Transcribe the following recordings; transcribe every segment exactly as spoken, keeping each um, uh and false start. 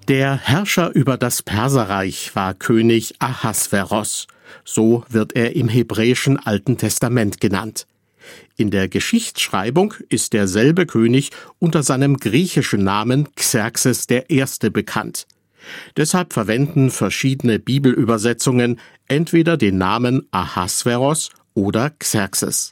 Der Herrscher über das Perserreich war König Ahasveros. So wird er im hebräischen Alten Testament genannt. In der Geschichtsschreibung ist derselbe König unter seinem griechischen Namen Xerxes der Erste bekannt. Deshalb verwenden verschiedene Bibelübersetzungen entweder den Namen Ahasveros oder Xerxes.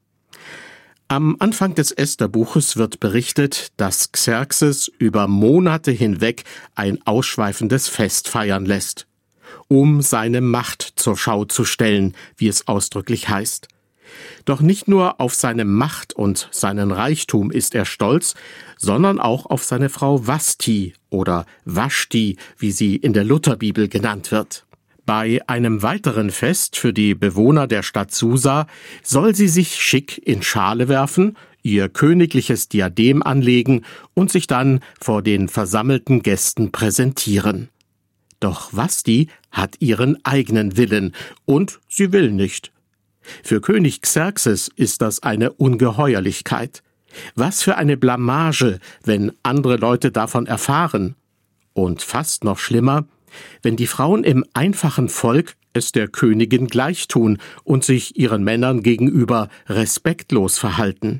Am Anfang des Esther-Buches wird berichtet, dass Xerxes über Monate hinweg ein ausschweifendes Fest feiern lässt, um seine Macht zur Schau zu stellen, wie es ausdrücklich heißt. Doch nicht nur auf seine Macht und seinen Reichtum ist er stolz, sondern auch auf seine Frau Vashti oder Vashti, wie sie in der Lutherbibel genannt wird. Bei einem weiteren Fest für die Bewohner der Stadt Susa soll sie sich schick in Schale werfen, ihr königliches Diadem anlegen und sich dann vor den versammelten Gästen präsentieren. Doch Vashti hat ihren eigenen Willen und sie will nicht. Für König Xerxes ist das eine Ungeheuerlichkeit. Was für eine Blamage, wenn andere Leute davon erfahren. Und fast noch schlimmer, wenn die Frauen im einfachen Volk es der Königin gleichtun und sich ihren Männern gegenüber respektlos verhalten.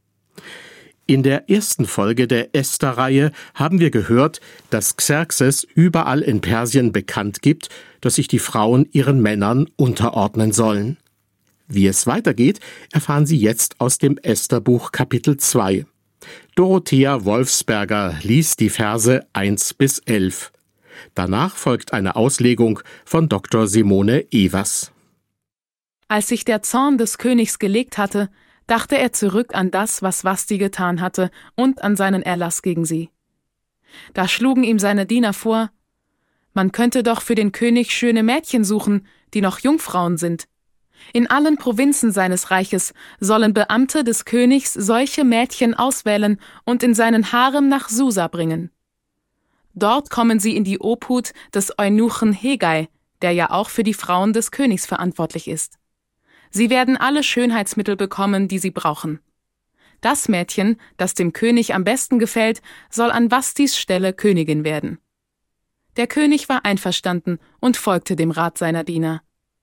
In der ersten Folge der Esther-Reihe haben wir gehört, dass Xerxes überall in Persien bekannt gibt, dass sich die Frauen ihren Männern unterordnen sollen. Wie es weitergeht, erfahren Sie jetzt aus dem Esther-Buch Kapitel zwei. Dorothea Wolfsberger liest die Verse eins bis elf. Danach folgt eine Auslegung von Doktor Simone Evers. Als sich der Zorn des Königs gelegt hatte, dachte er zurück an das, was Vashti getan hatte, und an seinen Erlass gegen sie. Da schlugen ihm seine Diener vor: Man könnte doch für den König schöne Mädchen suchen, die noch Jungfrauen sind. In allen Provinzen seines Reiches sollen Beamte des Königs solche Mädchen auswählen und in seinen Harem nach Susa bringen. Dort kommen sie in die Obhut des Eunuchen Hegai, der ja auch für die Frauen des Königs verantwortlich ist. Sie werden alle Schönheitsmittel bekommen, die sie brauchen. Das Mädchen, das dem König am besten gefällt, soll an Vashtis Stelle Königin werden. Der König war einverstanden und folgte dem Rat seiner Diener.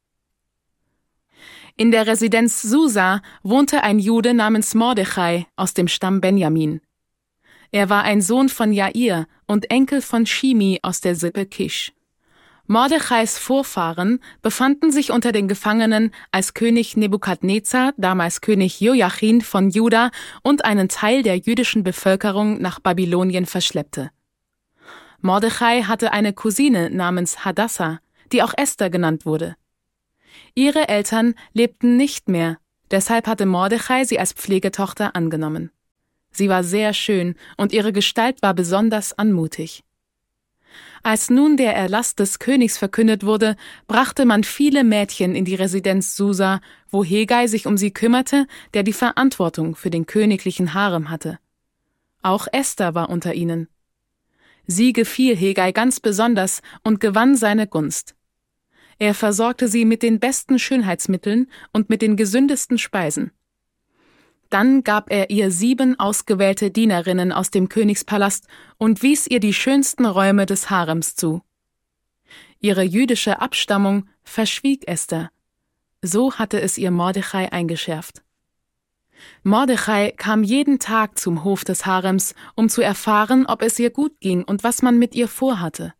In der Residenz Susa wohnte ein Jude namens Mordechai aus dem Stamm Benjamin. Er war ein Sohn von Jair und Enkel von Shimi aus der Sippe Kisch. Mordechais Vorfahren befanden sich unter den Gefangenen, als König Nebukadnezar, damals König Joachim von Juda, und einen Teil der jüdischen Bevölkerung nach Babylonien verschleppte. Mordechai hatte eine Cousine namens Hadassa, die auch Esther genannt wurde. Ihre Eltern lebten nicht mehr, deshalb hatte Mordechai sie als Pflegetochter angenommen. Sie war sehr schön und ihre Gestalt war besonders anmutig. Als nun der Erlass des Königs verkündet wurde, brachte man viele Mädchen in die Residenz Susa, wo Hegai sich um sie kümmerte, der die Verantwortung für den königlichen Harem hatte. Auch Esther war unter ihnen. Sie gefiel Hegai ganz besonders und gewann seine Gunst. Er versorgte sie mit den besten Schönheitsmitteln und mit den gesündesten Speisen. Dann gab er ihr sieben ausgewählte Dienerinnen aus dem Königspalast und wies ihr die schönsten Räume des Harems zu. Ihre jüdische Abstammung verschwieg Esther. So hatte es ihr Mordechai eingeschärft. Mordechai kam jeden Tag zum Hof des Harems, um zu erfahren, ob es ihr gut ging und was man mit ihr vorhatte.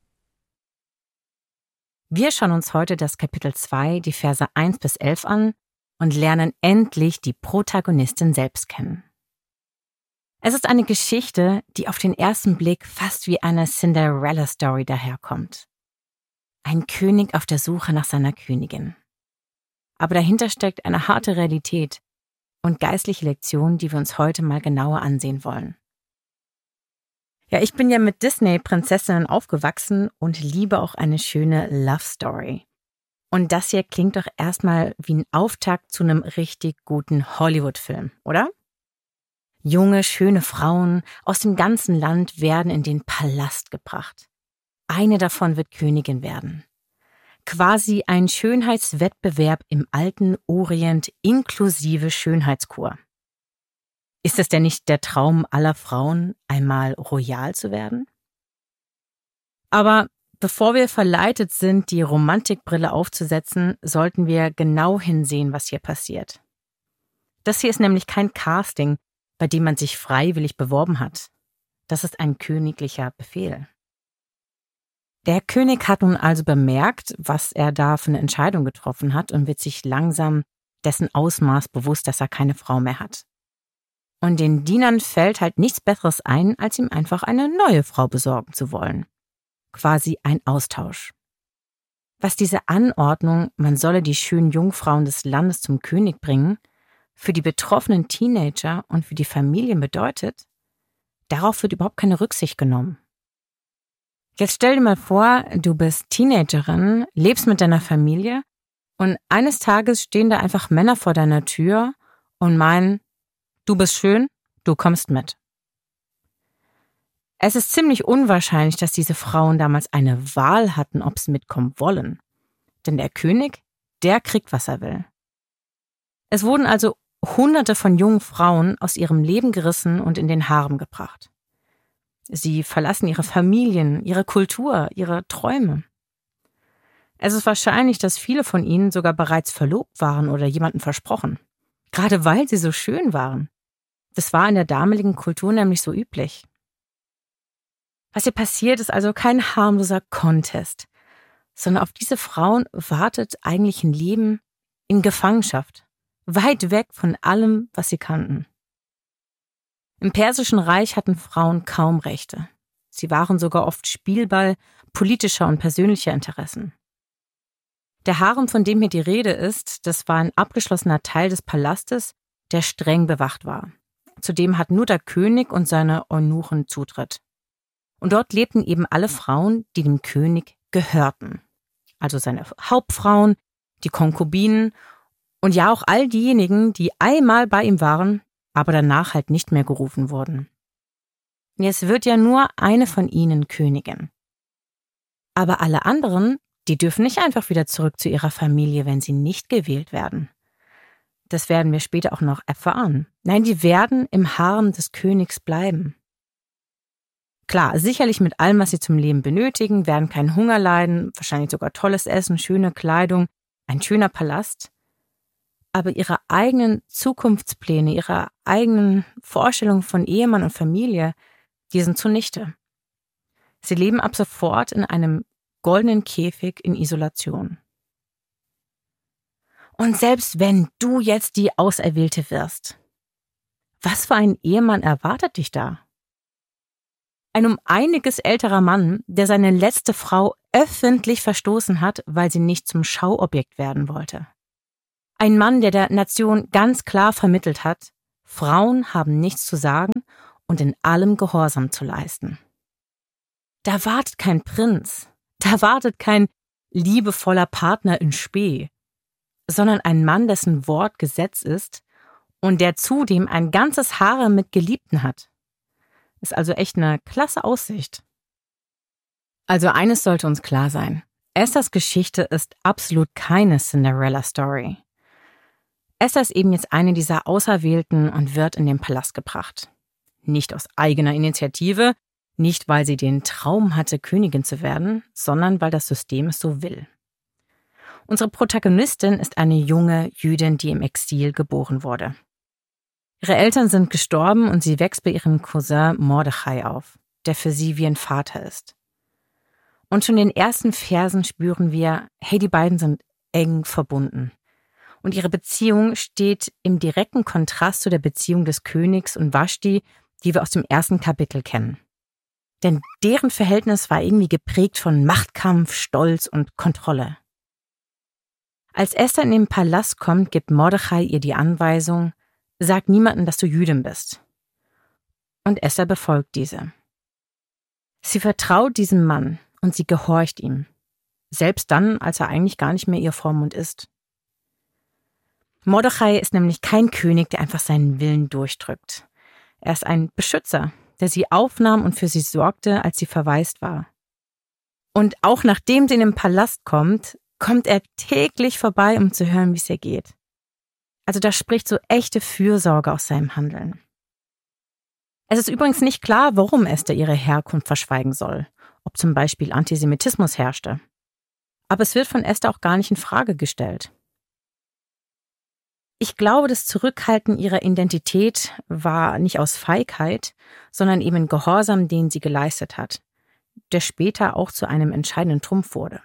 Wir schauen uns heute das Kapitel zwei, die Verse eins bis elf an und lernen endlich die Protagonistin selbst kennen. Es ist eine Geschichte, die auf den ersten Blick fast wie eine Cinderella-Story daherkommt. Ein König auf der Suche nach seiner Königin. Aber dahinter steckt eine harte Realität und geistliche Lektionen, die wir uns heute mal genauer ansehen wollen. Ja, ich bin ja mit Disney-Prinzessinnen aufgewachsen und liebe auch eine schöne Love-Story. Und das hier klingt doch erstmal wie ein Auftakt zu einem richtig guten Hollywood-Film, oder? Junge, schöne Frauen aus dem ganzen Land werden in den Palast gebracht. Eine davon wird Königin werden. Quasi ein Schönheitswettbewerb im alten Orient inklusive Schönheitskur. Ist es denn nicht der Traum aller Frauen, einmal royal zu werden? Aber bevor wir verleitet sind, die Romantikbrille aufzusetzen, sollten wir genau hinsehen, was hier passiert. Das hier ist nämlich kein Casting, bei dem man sich freiwillig beworben hat. Das ist ein königlicher Befehl. Der König hat nun also bemerkt, was er da für eine Entscheidung getroffen hat und wird sich langsam dessen Ausmaß bewusst, dass er keine Frau mehr hat. Und den Dienern fällt halt nichts Besseres ein, als ihm einfach eine neue Frau besorgen zu wollen. Quasi ein Austausch. Was diese Anordnung, man solle die schönen Jungfrauen des Landes zum König bringen, für die betroffenen Teenager und für die Familien bedeutet, darauf wird überhaupt keine Rücksicht genommen. Jetzt stell dir mal vor, du bist Teenagerin, lebst mit deiner Familie und eines Tages stehen da einfach Männer vor deiner Tür und meinen, du bist schön, du kommst mit. Es ist ziemlich unwahrscheinlich, dass diese Frauen damals eine Wahl hatten, ob sie mitkommen wollen. Denn der König, der kriegt, was er will. Es wurden also Hunderte von jungen Frauen aus ihrem Leben gerissen und in den Harem gebracht. Sie verlassen ihre Familien, ihre Kultur, ihre Träume. Es ist wahrscheinlich, dass viele von ihnen sogar bereits verlobt waren oder jemanden versprochen. Gerade weil sie so schön waren. Das war in der damaligen Kultur nämlich so üblich. Was hier passiert, ist also kein harmloser Contest, sondern auf diese Frauen wartet eigentlich ein Leben in Gefangenschaft, weit weg von allem, was sie kannten. Im Persischen Reich hatten Frauen kaum Rechte. Sie waren sogar oft Spielball politischer und persönlicher Interessen. Der Harem, von dem hier die Rede ist, das war ein abgeschlossener Teil des Palastes, der streng bewacht war. Zudem hat nur der König und seine Eunuchen Zutritt. Und dort lebten eben alle Frauen, die dem König gehörten. Also seine Hauptfrauen, die Konkubinen und ja auch all diejenigen, die einmal bei ihm waren, aber danach halt nicht mehr gerufen wurden. Jetzt wird ja nur eine von ihnen Königin. Aber alle anderen, die dürfen nicht einfach wieder zurück zu ihrer Familie, wenn sie nicht gewählt werden. Das werden wir später auch noch erfahren. Nein, die werden im Harem des Königs bleiben. Klar, sicherlich mit allem, was sie zum Leben benötigen, werden keinen Hunger leiden, wahrscheinlich sogar tolles Essen, schöne Kleidung, ein schöner Palast. Aber ihre eigenen Zukunftspläne, ihre eigenen Vorstellungen von Ehemann und Familie, die sind zunichte. Sie leben ab sofort in einem goldenen Käfig in Isolation. Und selbst wenn du jetzt die Auserwählte wirst, was für ein Ehemann erwartet dich da? Ein um einiges älterer Mann, der seine letzte Frau öffentlich verstoßen hat, weil sie nicht zum Schauobjekt werden wollte. Ein Mann, der der Nation ganz klar vermittelt hat, Frauen haben nichts zu sagen und in allem Gehorsam zu leisten. Da wartet kein Prinz, da wartet kein liebevoller Partner in Spe, sondern ein Mann, dessen Wort Gesetz ist und der zudem ein ganzes Harem mit Geliebten hat. Ist also echt eine klasse Aussicht. Also eines sollte uns klar sein. Esthers Geschichte ist absolut keine Cinderella-Story. Esther ist eben jetzt eine dieser Auserwählten und wird in den Palast gebracht. Nicht aus eigener Initiative, nicht weil sie den Traum hatte, Königin zu werden, sondern weil das System es so will. Unsere Protagonistin ist eine junge Jüdin, die im Exil geboren wurde. Ihre Eltern sind gestorben und sie wächst bei ihrem Cousin Mordechai auf, der für sie wie ein Vater ist. Und schon in den ersten Versen spüren wir, hey, die beiden sind eng verbunden. Und ihre Beziehung steht im direkten Kontrast zu der Beziehung des Königs und Vashti, die wir aus dem ersten Kapitel kennen. Denn deren Verhältnis war irgendwie geprägt von Machtkampf, Stolz und Kontrolle. Als Esther in den Palast kommt, gibt Mordechai ihr die Anweisung, sag niemandem, dass du Jüdin bist. Und Esther befolgt diese. Sie vertraut diesem Mann und sie gehorcht ihm. Selbst dann, als er eigentlich gar nicht mehr ihr Vormund ist. Mordechai ist nämlich kein König, der einfach seinen Willen durchdrückt. Er ist ein Beschützer, der sie aufnahm und für sie sorgte, als sie verwaist war. Und auch nachdem sie in den Palast kommt, kommt er täglich vorbei, um zu hören, wie es ihr geht. Also da spricht so echte Fürsorge aus seinem Handeln. Es ist übrigens nicht klar, warum Esther ihre Herkunft verschweigen soll. ob zum Beispiel Antisemitismus herrschte. Aber es wird von Esther auch gar nicht in Frage gestellt. Ich glaube, das Zurückhalten ihrer Identität war nicht aus Feigheit, sondern eben Gehorsam, den sie geleistet hat, der später auch zu einem entscheidenden Trumpf wurde.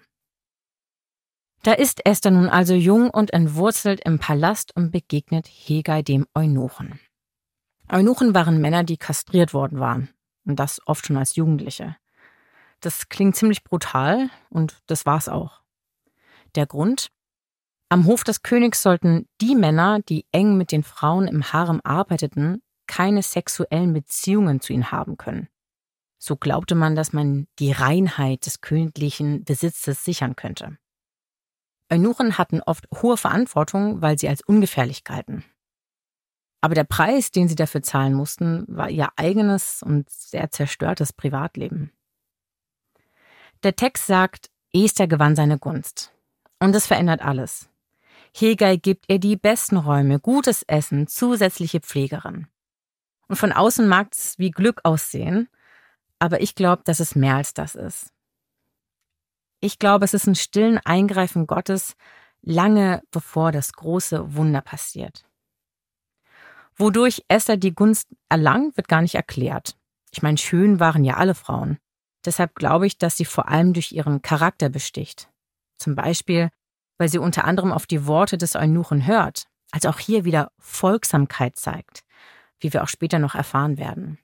Da ist Esther nun also jung und entwurzelt im Palast und begegnet Hegai dem Eunuchen. Eunuchen waren Männer, die kastriert worden waren, und das oft schon als Jugendliche. Das klingt ziemlich brutal, und das war's auch. Der Grund? Am Hof des Königs sollten die Männer, die eng mit den Frauen im Harem arbeiteten, keine sexuellen Beziehungen zu ihnen haben können. So glaubte man, dass man die Reinheit des königlichen Besitzes sichern könnte. Eunuchen hatten oft hohe Verantwortung, weil sie als ungefährlich galten. Aber der Preis, den sie dafür zahlen mussten, war ihr eigenes und sehr zerstörtes Privatleben. Der Text sagt, Esther gewann seine Gunst. Und das verändert alles. Hegai gibt ihr die besten Räume, gutes Essen, zusätzliche Pflegerin. Und von außen mag es wie Glück aussehen, aber ich glaube, dass es mehr als das ist. Ich glaube, es ist ein stillen Eingreifen Gottes, lange bevor das große Wunder passiert. Wodurch Esther die Gunst erlangt, wird gar nicht erklärt. Ich meine, schön waren ja alle Frauen. Deshalb glaube ich, dass sie vor allem durch ihren Charakter besticht. Zum Beispiel, weil sie unter anderem auf die Worte des Eunuchen hört, also auch hier wieder Folgsamkeit zeigt, wie wir auch später noch erfahren werden.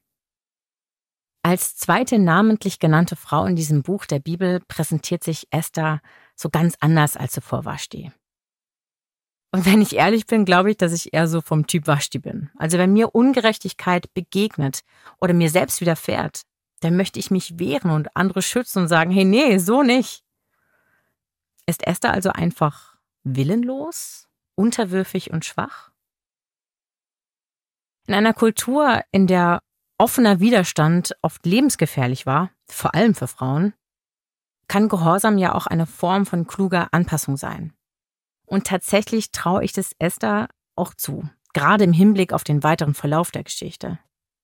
Als zweite namentlich genannte Frau in diesem Buch der Bibel präsentiert sich Esther so ganz anders als zuvor Vashti. Und wenn ich ehrlich bin, glaube ich, dass ich eher so vom Typ Vashti bin. Also wenn mir Ungerechtigkeit begegnet oder mir selbst widerfährt, dann möchte ich mich wehren und andere schützen und sagen, hey, nee, so nicht. Ist Esther also einfach willenlos, unterwürfig und schwach? In einer Kultur, in der offener Widerstand oft lebensgefährlich war, vor allem für Frauen, kann Gehorsam ja auch eine Form von kluger Anpassung sein. Und tatsächlich traue ich das Esther auch zu, gerade im Hinblick auf den weiteren Verlauf der Geschichte.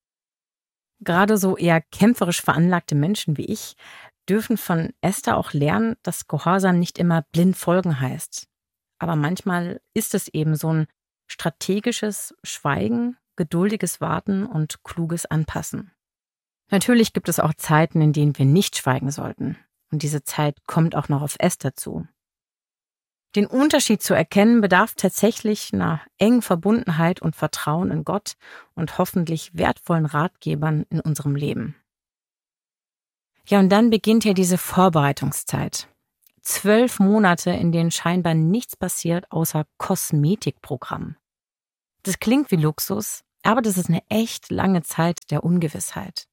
Gerade so eher kämpferisch veranlagte Menschen wie ich dürfen von Esther auch lernen, dass Gehorsam nicht immer blind folgen heißt. Aber manchmal ist es eben so ein strategisches Schweigen, geduldiges Warten und kluges Anpassen. Natürlich gibt es auch Zeiten, in denen wir nicht schweigen sollten. Und diese Zeit kommt auch noch auf Esther zu. Den Unterschied zu erkennen bedarf tatsächlich einer engen Verbundenheit und Vertrauen in Gott und hoffentlich wertvollen Ratgebern in unserem Leben. Ja, und dann beginnt ja diese Vorbereitungszeit. Zwölf Monate, in denen scheinbar nichts passiert außer Kosmetikprogramm. Das klingt wie Luxus, aber das ist eine echt lange Zeit der Ungewissheit.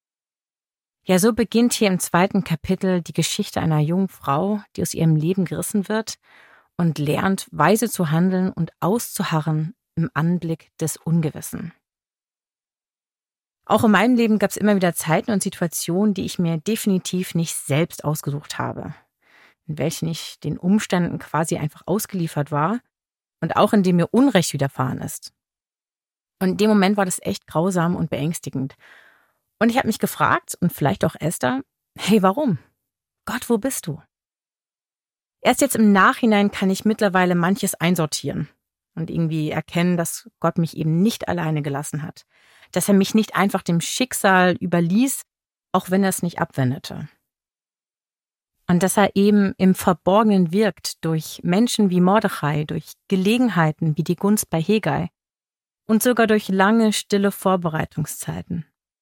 Ja, so beginnt hier im zweiten Kapitel die Geschichte einer jungen Frau, die aus ihrem Leben gerissen wird und lernt, weise zu handeln und auszuharren im Anblick des Ungewissen. Auch in meinem Leben gab es immer wieder Zeiten und Situationen, die ich mir definitiv nicht selbst ausgesucht habe, in welchen ich den Umständen quasi einfach ausgeliefert war und auch in dem mir Unrecht widerfahren ist. Und in dem Moment war das echt grausam und beängstigend. Und ich habe mich gefragt, und vielleicht auch Esther, hey, warum? Gott, wo bist du? Erst jetzt im Nachhinein kann ich mittlerweile manches einsortieren und irgendwie erkennen, dass Gott mich eben nicht alleine gelassen hat. Dass er mich nicht einfach dem Schicksal überließ, auch wenn er es nicht abwendete. Und dass er eben im Verborgenen wirkt, durch Menschen wie Mordechai, durch Gelegenheiten wie die Gunst bei Hegai und sogar durch lange, stille Vorbereitungszeiten.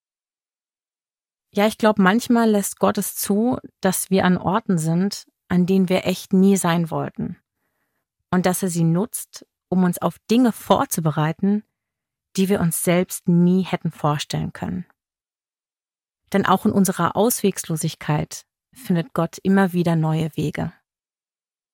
Ja, ich glaube, manchmal lässt Gott es zu, dass wir an Orten sind, an denen wir echt nie sein wollten. Und dass er sie nutzt, um uns auf Dinge vorzubereiten, die wir uns selbst nie hätten vorstellen können. Denn auch in unserer Auswegslosigkeit findet Gott immer wieder neue Wege.